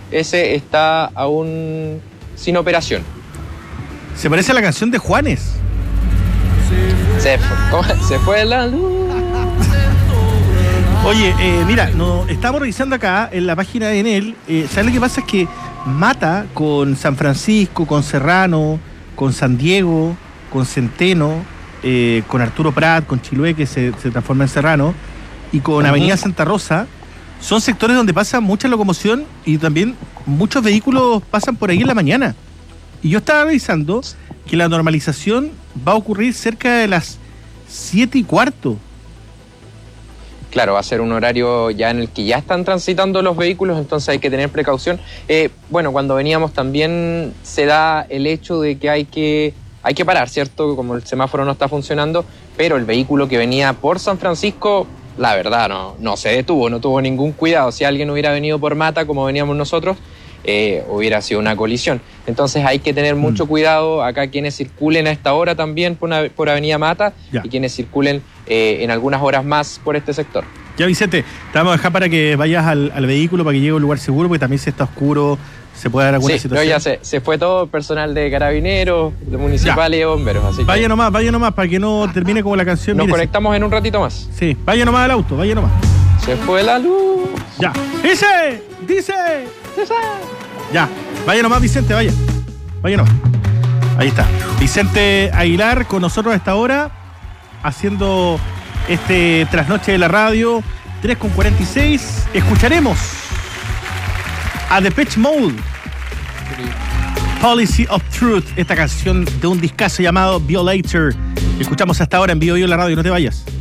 ese está aún sin operación. Se parece a la canción de Juanes. Se fue la luz. Oye, mira, estamos revisando acá en la página de Enel. ¿Sabes lo que pasa? Es que Mata con San Francisco, con Serrano, con San Diego, con Centeno, con Arturo Prat, con Chiloé, que se transforma en Serrano, y con Avenida Santa Rosa, son sectores donde pasa mucha locomoción y también muchos vehículos pasan por ahí en la mañana. Y yo estaba revisando que la normalización va a ocurrir cerca de las 7:15. Claro, va a ser un horario ya en el que ya están transitando los vehículos, entonces hay que tener precaución. Bueno, cuando veníamos también se da el hecho de que hay que parar, ¿cierto? Como el semáforo no está funcionando, pero el vehículo que venía por San Francisco, la verdad, no se detuvo, no tuvo ningún cuidado. Si alguien hubiera venido por Mata, como veníamos nosotros, hubiera sido una colisión. Entonces hay que tener mucho cuidado acá quienes circulen a esta hora también por Avenida Mata y quienes circulen en algunas horas más por este sector. Ya, Vicente, te vamos a dejar para que vayas al vehículo, para que llegue a un lugar seguro, porque también si está oscuro se puede dar alguna situación. Sí, ya se fue todo el personal de carabineros, de municipales y bomberos. Así vaya nomás, para que no termine como la canción. Nos conectamos en un ratito más. Sí, vaya nomás al auto, vaya nomás. Se fue la luz. Ya. Dice. Ya, vaya nomás, Vicente, vaya nomás. Ahí está, Vicente Aguilar con nosotros a esta hora, haciendo este trasnoche de la radio. 3:46, escucharemos a Depeche Mode, Policy of Truth, esta canción de un discazo llamado Violator. Escuchamos hasta ahora en Vivo la radio, no te vayas.